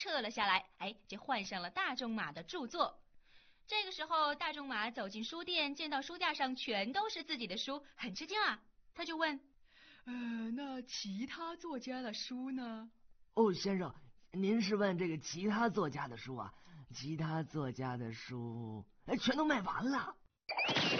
撤了下来，这换上了大仲马的著作。这个时候，大仲马走进书店，见到书架上全都是自己的书，很吃惊啊。他就问： 那其他作家的书呢？ 哦，先生，您是问这个其他作家的书啊？其他作家的书，全都卖完了。